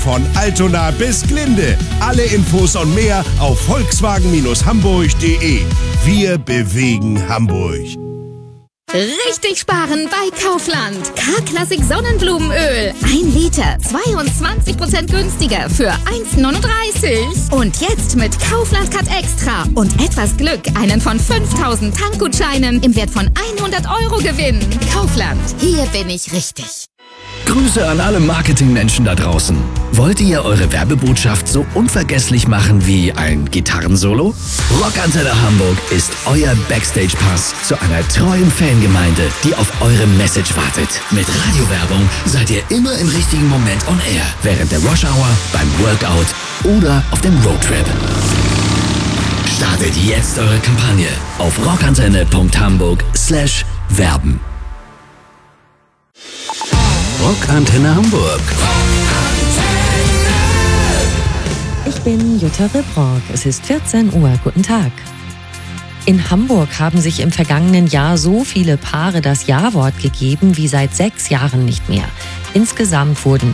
von Altona bis Glinde. Alle Infos und mehr auf volkswagen-hamburg.de. Wir bewegen Hamburg. Richtig sparen bei Kaufland. K-Klassik Sonnenblumenöl. 1 Liter, 22% günstiger für 1,39. Und jetzt mit Kaufland Cut Extra und etwas Glück einen von 5.000 Tankgutscheinen im Wert von 100 € gewinnen. Kaufland, hier bin ich richtig. Grüße an alle Marketingmenschen da draußen. Wollt ihr eure Werbebotschaft so unvergesslich machen wie ein Gitarrensolo? Rockantenne Hamburg ist euer Backstage-Pass zu einer treuen Fangemeinde, die auf eure Message wartet. Mit Radiowerbung seid ihr immer im richtigen Moment on air. Während der Rush-Hour, beim Workout oder auf dem Roadtrip. Startet jetzt eure Kampagne auf rockantenne.hamburg/werben. Rockantenne Hamburg. Ich bin Jutta Ribrock. Es ist 14 Uhr. Guten Tag. In Hamburg haben sich im vergangenen Jahr so viele Paare das Ja-Wort gegeben wie seit 6 Jahren nicht mehr. Insgesamt wurden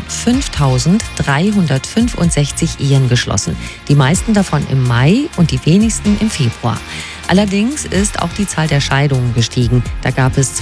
5.365 Ehen geschlossen. Die meisten davon im Mai und die wenigsten im Februar. Allerdings ist auch die Zahl der Scheidungen gestiegen. Da gab es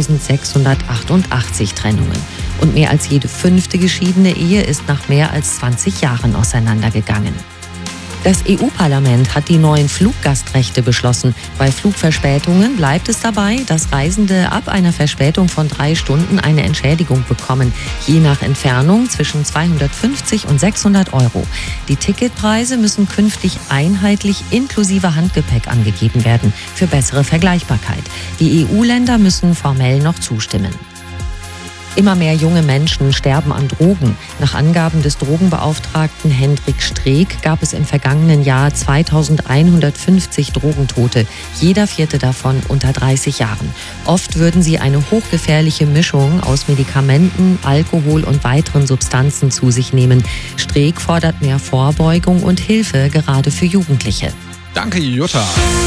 2.688 Trennungen. Und mehr als jede 5. geschiedene Ehe ist nach mehr als 20 Jahren auseinandergegangen. Das EU-Parlament hat die neuen Fluggastrechte beschlossen. Bei Flugverspätungen bleibt es dabei, dass Reisende ab einer Verspätung von 3 Stunden eine Entschädigung bekommen. Je nach Entfernung zwischen 250 und 600 €. Die Ticketpreise müssen künftig einheitlich inklusive Handgepäck angegeben werden, für bessere Vergleichbarkeit. Die EU-Länder müssen formell noch zustimmen. Immer mehr junge Menschen sterben an Drogen. Nach Angaben des Drogenbeauftragten Hendrik Streeck gab es im vergangenen Jahr 2150 Drogentote, jeder 4. davon unter 30 Jahren. Oft würden sie eine hochgefährliche Mischung aus Medikamenten, Alkohol und weiteren Substanzen zu sich nehmen. Streeck fordert mehr Vorbeugung und Hilfe, gerade für Jugendliche. Danke, Jutta.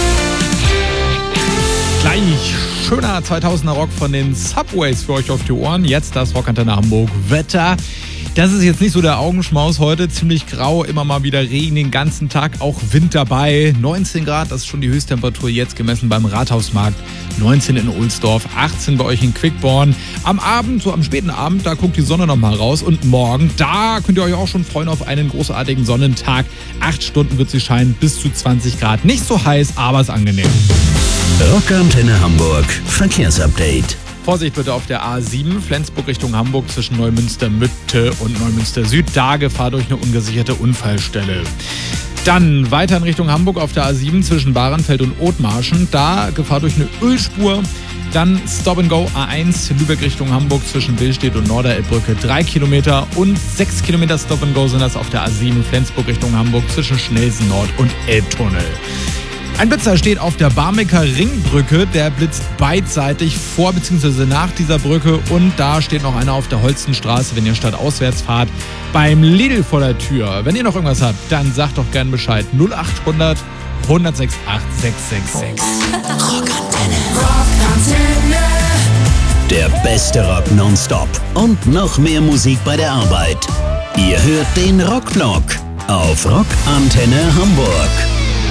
Gleich schöner 2000er Rock von den Subways für euch auf die Ohren. Jetzt das Rockantenne Hamburg Wetter. Das ist jetzt nicht so der Augenschmaus heute. Ziemlich grau, immer mal wieder Regen den ganzen Tag. Auch Wind dabei. 19 Grad, das ist schon die Höchsttemperatur jetzt gemessen beim Rathausmarkt. 19 in Ohlsdorf, 18 bei euch in Quickborn. Am Abend, so am späten Abend, da guckt die Sonne nochmal raus. Und morgen, da könnt ihr euch auch schon freuen auf einen großartigen Sonnentag. 8 Stunden wird sie scheinen, bis zu 20 Grad. Nicht so heiß, aber es ist angenehm. Rockantenne Hamburg Verkehrsupdate. Vorsicht bitte auf der A7, Flensburg Richtung Hamburg zwischen Neumünster Mitte und Neumünster Süd. Da Gefahr durch eine ungesicherte Unfallstelle. Dann weiter in Richtung Hamburg auf der A7 zwischen Bahrenfeld und Othmarschen. Da Gefahr durch eine Ölspur. Dann Stop and Go A1 Lübeck Richtung Hamburg zwischen Billstedt und Norderelbbrücke 3 Kilometer und 6 Kilometer Stop and Go sind das auf der A7 Flensburg Richtung Hamburg zwischen Schnelsen Nord und Elbtunnel. Ein Blitzer steht auf der Barmbeker Ringbrücke, der blitzt beidseitig vor bzw. nach dieser Brücke und da steht noch einer auf der Holstenstraße, wenn ihr stadtauswärts fahrt, beim Lidl vor der Tür. Wenn ihr noch irgendwas habt, dann sagt doch gern Bescheid. 0800 106 8666. Rockantenne. Der beste Rock nonstop und noch mehr Musik bei der Arbeit. Ihr hört den Rockblock auf Rockantenne Hamburg.